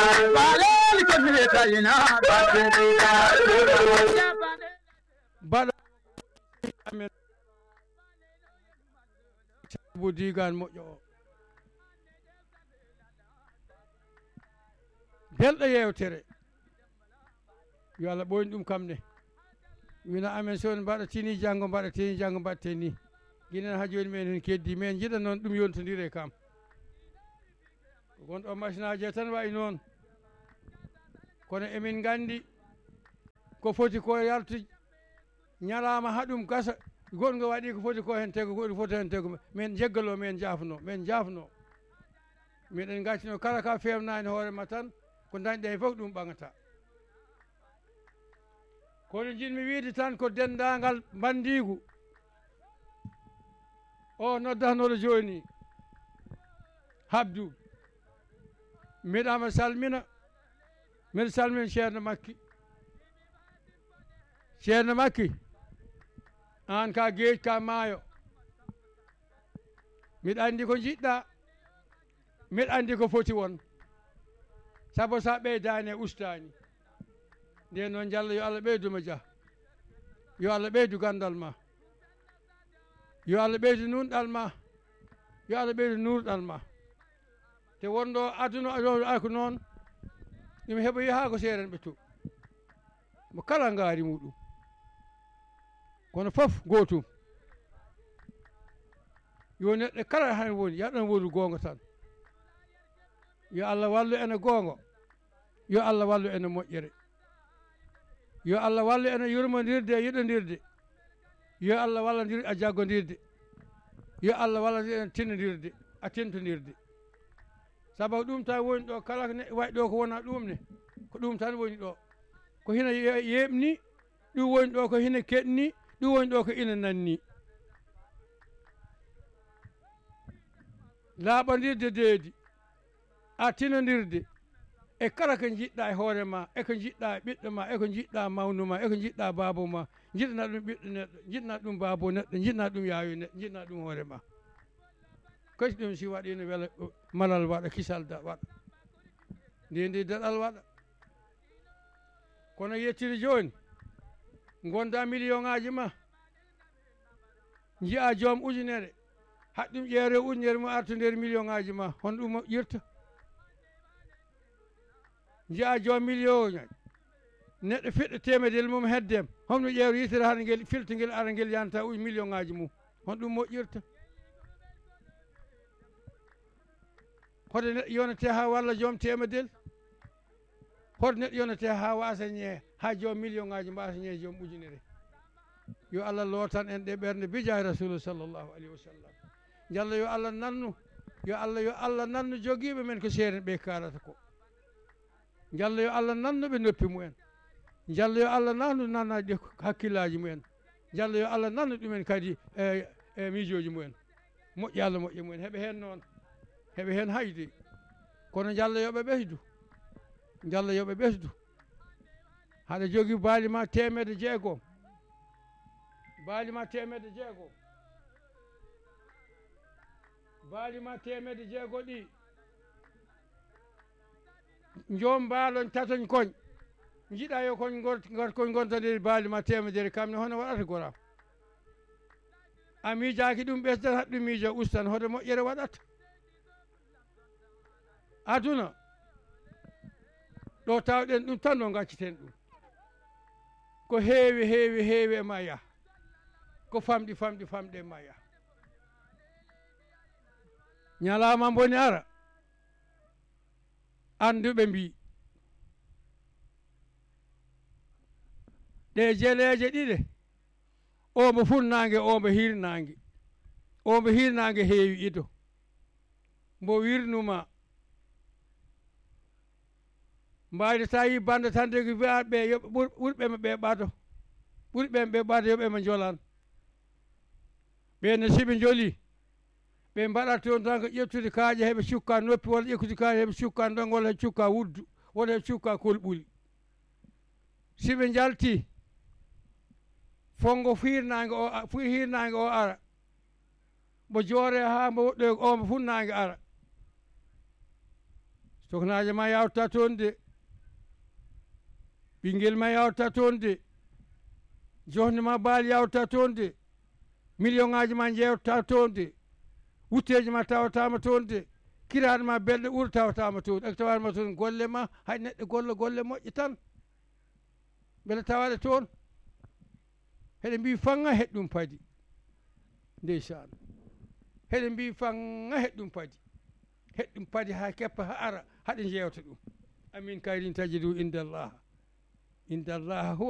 balel ko mi tayina baɗa amen bo digan moƴƴo o belɗo yewtere yo Allah ɓoyni ɗum kam ne wina amen so en mbaɗa tini janggo mbaɗa tini janggo mbaɗten ni guinen ha joni men en keddi men jiɗa noon ɗum yontodire kam gonɗo machine aji tan wayi noon kono emin gandi ko foti ko yaltu ñalama haɗum gasa goɗɗo waɗi ko foti ko hen tego goɗɗo foti hen tego men jeggalo men jafno miɗen gaccino kala ka fewnani hoorema tan ko dañɗen fof ɗum ɓagata kono jinmi wiide tan ko dendagal bandigu o noddanoɗo joni Habdou mbiɗama salmina mbiɗa salmina ceerno makki an ka geej ka maayo mbiɗa andi ko jiɗɗa mbiɗa andi ko foti won saabu sa ɓeydani e ustani nden noon Diallo yo Allah ɓeyduma dia yo Allah ɓeydu gandal ma yo Allah ɓeydu nunɗal ma yo Allah ɓeydu nurɗal ma te wonɗo aduna ako noon ɗum heeɓa yaha ko seerenɓe to mo kala ngaari muɗum kono fof gotum yo neɗɗo kala hen woni yaɗan wodu gonga tan yo Allah wallu ene gonga yo Allah wallu ene moƴƴere yo Allah wallu ene yurmodirde e yiɗodirde yo Allah wallodir a jaggodirde yo Allah wallodir ene tinnodirde a tentodirde sabu ɗum tan woni ɗo kala ko neɗɗo waɗi ɗo ko wona ɗum ne ko ɗum tan woni ɗo ko hina yeɓni ɗum woni ɗo ko hina keɗni ɗum woni ɗo ko ina nanni laaɓodirde deedi a tinodirde e kala ko jiɗɗa e hoore ma e ko jiɗɗa e ɓiɗɗo ma e ko jiɗɗa mawnu ma e ko jiɗɗa baabo ma jiɗna ɗum ɓiɗɗo neɗɗo jiɗna ɗum baabo neɗɗo jiɗna ɗum yaawi neɗɗo jiɗna ɗum hoore ma kadi ɗum si waɗino weela malal waɗa kisal waɗa ndi daɗal waɗa kono yettiri joni gonda million ngaji ma jiiya joom ujunere haɗɗum ƴeere ujunere mo artu nder million ngaji ma hon ɗum moƴƴirta jiiya joom million ngaji neɗɗo fiɗɗo temedel mum heddem homno ƴeeru yitere hara ngel filto ngel ara ngel yanta million ngaji mum hon ɗum moƴƴirta hoto neɗɗo yonete ha walla joom temedel hoto neɗɗo yonete ha wasa ñee ha joom million ngaji mbasa ñee joom ujunere yo Allah lootan en ɗe ɓernde bija rasulu sallllahu alayhi wa sallam Diallo yo Allah nannu yo Allah nannu jogiiɓe men ko seeren ɓe kalata ko Diallo yo Allah nannuɓe noppi mumen Diallo yo Allah nannaɗi hakkillaji mumen Diallo yo Allah nannu ɗumen kadi e miijoji mumen moƴƴi Allah moƴƴi mumen heɓe hen noon heɓe hen hayde kono Diallo yoɓe ɓesdu Diallo yoɓe ɓesdu haɗa jogii baali ma 100 baali ma 100 baali ma 100 ɗi joom mbalon tatoñ koñ jiiɗa yo koñ koñ gontadir baali ma 100 kamne hono waɗata goram a miijaki ɗum ɓesdan haɗ ɗum miijo ustan hoto moƴƴere waɗata aduna ɗo tawɗen ɗum tan no gacciten ɗum ko heewi e ma yaha ko famɗi e ma yaha ñalama boni ara anduɓe mbi ɗe jeleje ɗiɗe o mo funnangue o mo hirnangue heewi ido mbo wirnuma mbayde sa yi bande tan de ko wiyaɓe yoɓe ɓurɓema ɓe ɓaado ɓurɓema ɓe ɓaado yoɓema jolan ɓenne siɓe jooli ɓe mbaɗat toon tan ko ƴettude kaaƴe heɓe cukka noppi walla ƴekkude kaaƴe heɓe cukka ndongo walla heɓe cukka wuddu walla heɓe cukka kolɓuli siɓe jalti fongo hirnangue o ara mo joore ha mo woɗɗoy o mo funnangue ara sohnajo ma yawta toon de ɓinguel ma yawta toon de jofne ma baali yawta toon de million ngaji ma jewta toon de wutteji ma tawatama toon de kiraɗe ma belɗe ɓuuro tawatama toon eko tawanma toon golle ma hay neɗɗo golla golle moƴƴe tan beele tawaɗe toon heɗe mbi fanga heɗɗum paadi ndeysan heɗe mbi fanga heɗɗum paadi ha keppa ha ara haɗe jewta ɗum amin kayrin tajidu indallah huwa